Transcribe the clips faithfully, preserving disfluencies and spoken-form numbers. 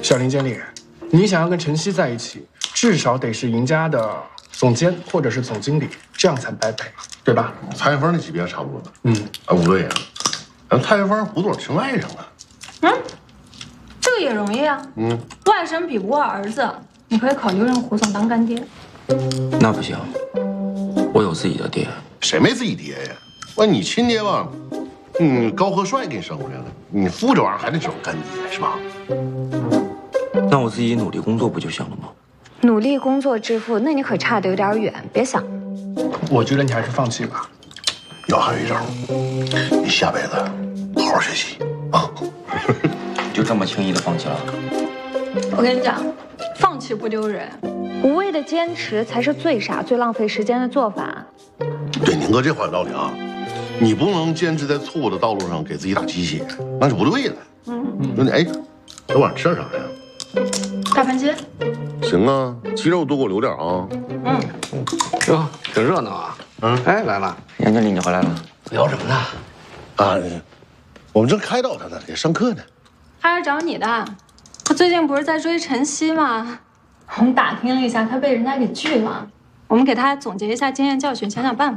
小林经理，你想要跟晨曦在一起，至少得是赢家的总监或者是总经理，这样才般配，对吧？ 蔡元芳那级别差不多的。 嗯， 啊，不对呀，咱蔡元芳胡总亲外甥啊。 嗯，这个也容易啊。 嗯， 外甥比不过儿子，你可以考虑认胡总当干爹。 那不行，我有自己的爹。 谁没自己爹呀？完你亲爹吧，嗯，高和帅给你生回来了，你父这玩意儿还得找干爹是吧？ 那我自己努力工作不就行了吗？ 努力工作致富，那你可差得有点远，别想。 我觉得你还是放弃吧。 要还有一招，你下辈子好好学习啊！ 就这么轻易的放弃了？ 我跟你讲，放弃不丢人， 无谓的坚持才是最傻、最浪费时间的做法。 对，宁哥这话有道理啊，你不能坚持在错误的道路上给自己打鸡血，那就不对了。嗯，那你哎，这晚上吃点啥呀？ 大盘鸡。 行啊，鸡肉多给我留点啊。 嗯。 哟，挺热闹啊。嗯，哎，来了， 杨经理你回来了。 聊什么呢？ 啊，我们正开导他呢，给上课呢。 他来找你的，他最近不是在追晨曦吗？我们打听了一下，他被人家给拒了。我们给他总结一下经验教训，想想办法。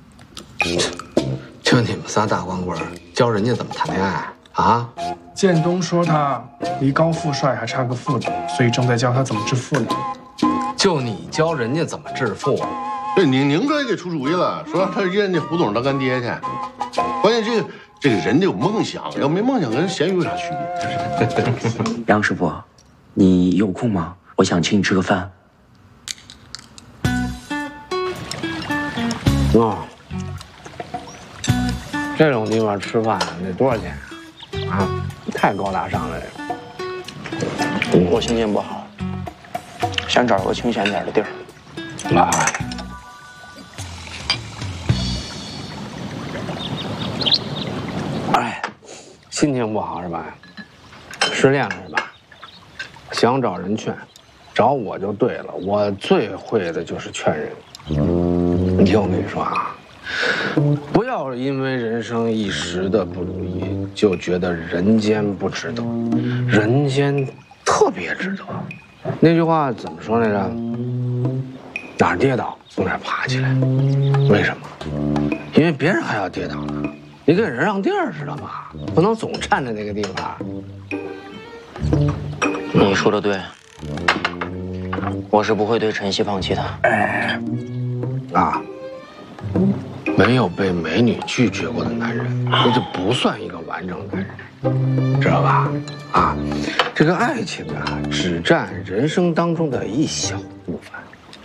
就你们仨大光棍，教人家怎么谈恋爱啊？ 建东说他离高富帅还差个富呢，所以正在教他怎么致富呢。 就你教人家怎么致富？ 对，宁宁哥也给出主意了，说让他认这胡总当干爹去。关键这个这个人得有梦想，要没梦想跟咸鱼有啥区别？ 杨师傅，你有空吗？我想请你吃个饭。 哦，这种地方吃饭得多少钱啊？啊，太高大上了这个。 我心情不好，想找个清闲点的地儿。 来。哎，心情不好是吧？失恋了是吧？想找人劝，找我就对了。我最会的就是劝人。你听我跟你说啊，不要因为人生一时的不如意，就觉得人间不值得，人间特别值得。那句话怎么说来着？哪儿跌倒从哪儿爬起来。为什么？因为别人还要跌倒呢，你给人让地儿知道吗？不能总站在那个地方。 你说的对，我是不会对晨曦放弃的。 哎，啊，没有被美女拒绝过的男人，那就不算一个完整男人，知道吧？啊，这个爱情啊，只占人生当中的一小部分。